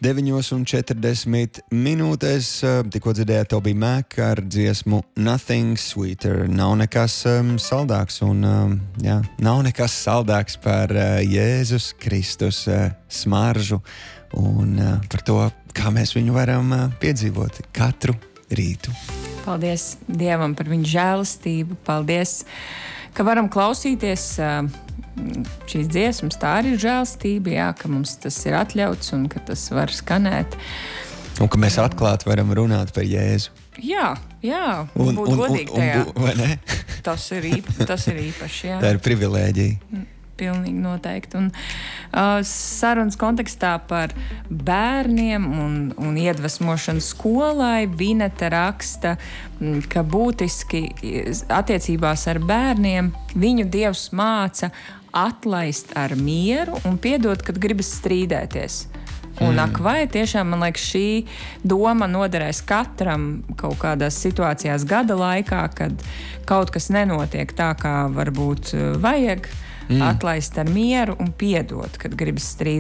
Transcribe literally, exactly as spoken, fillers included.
deviņos un četrdesmit minūtēs. Tikko dzirdējāt Toby Mac ar dziesmu Nothing Sweeter. Nav nekas um, saldāks un um, jā, nav nekas saldāks par uh, Jēzus Kristus uh, smaržu un uh, par to, kā mēs viņu varam uh, piedzīvot katru rītu. Paldies Dievam par viņu žēlastību. Paldies, ka varam klausīties uh, šīs dziesmas. Tā arī ir žēlastība, jā, ka mums tas ir atļauts un ka tas var skanēt. Un ka mēs atklāti varam runāt par Jēzu. Jā, jā, un, un būt un, godīgi un, tajā. un, vai ne? Tas ir, īpa, tas ir īpaši, jā. Tā ir privilēģija. Pilnīgi noteikti. Un, uh, sarunas kontekstā par bērniem un, un iedvesmošanu skolai Vineta raksta, ka būtiski attiecībās ar bērniem viņu Dievs māca atlaist ar mieru un piedot, kad gribas strīdēties. Un ak, vai tiešām, man liekas, šī doma noderēs katram kaut kādās situācijās gada laikā, kad kaut kas nenotiek tā, kā varbūt vajag, mm. atlaist ar mieru un piedot, kad gribas strīdēties.